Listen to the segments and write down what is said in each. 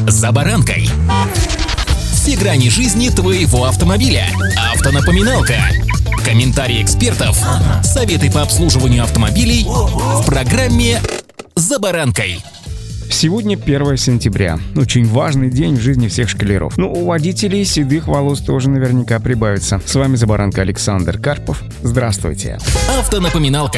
«За баранкой». Все грани жизни твоего автомобиля. Автонапоминалка. Комментарии экспертов. Советы по обслуживанию автомобилей в программе «За баранкой». Сегодня 1 сентября. Очень важный день в жизни всех школяров. У водителей седых волос тоже наверняка прибавится. С вами «За баранкой» Александр Карпов. Здравствуйте. Автонапоминалка.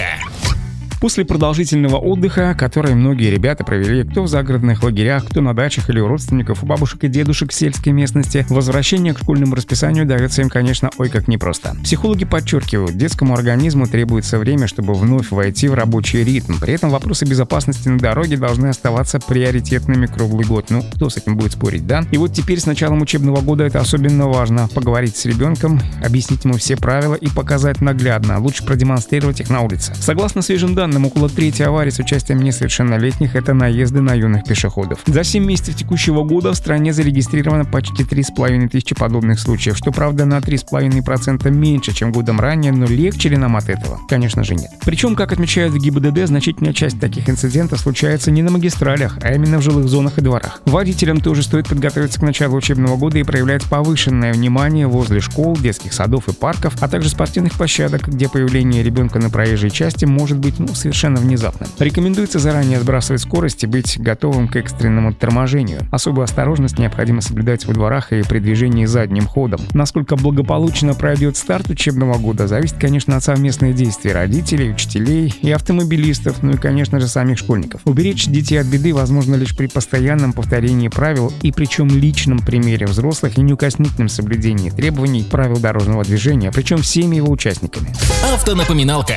После продолжительного отдыха, который многие ребята провели кто в загородных лагерях, кто на дачах или у родственников, у бабушек и дедушек в сельской местности, возвращение к школьному расписанию дается им, конечно, ой как непросто. Психологи подчеркивают, детскому организму требуется время, чтобы вновь войти в рабочий ритм. При этом вопросы безопасности на дороге должны оставаться приоритетными круглый год. Кто с этим будет спорить, да? И вот теперь с началом учебного года это особенно важно. Поговорить с ребенком, объяснить ему все правила и показать наглядно. Лучше продемонстрировать их на улице. Согласно свежим данным, около трети аварий с участием несовершеннолетних – это наезды на юных пешеходов. За 7 месяцев текущего года в стране зарегистрировано почти 3500 подобных случаев, что, правда, на 3,5% меньше, чем годом ранее, но легче ли нам от этого? Конечно же нет. Причем, как отмечают в ГИБДД, значительная часть таких инцидентов случается не на магистралях, а именно в жилых зонах и дворах. Водителям тоже стоит подготовиться к началу учебного года и проявлять повышенное внимание возле школ, детских садов и парков, а также спортивных площадок, где появление ребенка на проезжей части может быть совершенно внезапно. Рекомендуется заранее сбрасывать скорость и быть готовым к экстренному торможению. Особую осторожность необходимо соблюдать во дворах и при движении задним ходом. Насколько благополучно пройдет старт учебного года, зависит, конечно, от совместных действий родителей, учителей и автомобилистов, и, конечно же, самих школьников. Уберечь детей от беды возможно лишь при постоянном повторении правил и причем личном примере взрослых и неукоснительном соблюдении требований правил дорожного движения, причем всеми его участниками. Автонапоминалка.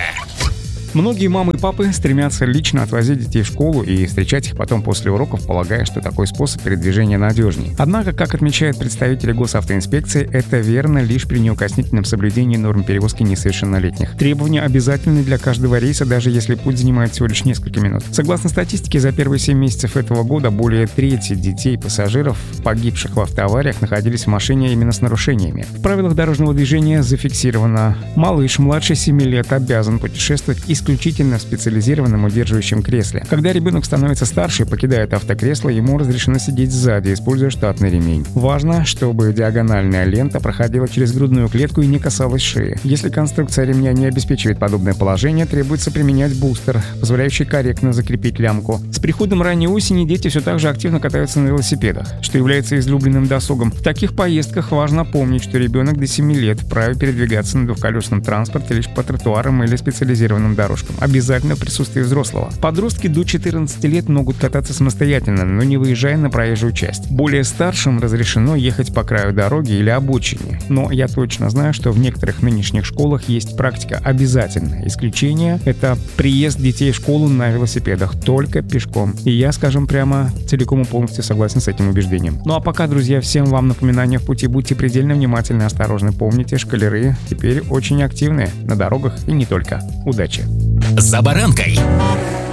Многие мамы и папы стремятся лично отвозить детей в школу и встречать их потом после уроков, полагая, что такой способ передвижения надежнее. Однако, как отмечают представители госавтоинспекции, это верно лишь при неукоснительном соблюдении норм перевозки несовершеннолетних. Требования обязательны для каждого рейса, даже если путь занимает всего лишь несколько минут. Согласно статистике, за первые 7 месяцев этого года более трети детей-пассажиров, погибших в автоавариях, находились в машине именно с нарушениями. В правилах дорожного движения зафиксировано: малыш младше 7 лет обязан путешествовать исключительно в специализированном удерживающем кресле. Когда ребенок становится старше и покидает автокресло, ему разрешено сидеть сзади, используя штатный ремень. Важно, чтобы диагональная лента проходила через грудную клетку и не касалась шеи. Если конструкция ремня не обеспечивает подобное положение, требуется применять бустер, позволяющий корректно закрепить лямку. С приходом ранней осени дети все так же активно катаются на велосипедах, что является излюбленным досугом. В таких поездках важно помнить, что ребенок до 7 лет вправе передвигаться на двухколесном транспорте лишь по тротуарам или специализированным дорожкам. Обязательно в присутствии взрослого. Подростки до 14 лет могут кататься самостоятельно, но не выезжая на проезжую часть. Более старшим разрешено ехать по краю дороги или обочине. Но я точно знаю, что в некоторых нынешних школах есть практика обязательная. Исключение – это приезд детей в школу на велосипедах, только пешком. И я, скажем прямо, целиком и полностью согласен с этим убеждением. А пока, друзья, всем вам напоминания в пути. Будьте предельно внимательны и осторожны. Помните, школяры теперь очень активные на дорогах и не только. Удачи! «За баранкой».